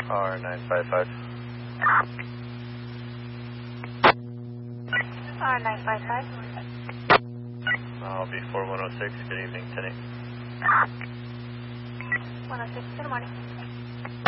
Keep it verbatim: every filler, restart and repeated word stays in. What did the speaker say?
R nine five five. R nine five five. I'll be four one oh six. Good evening, ten eight. one oh six, good morning.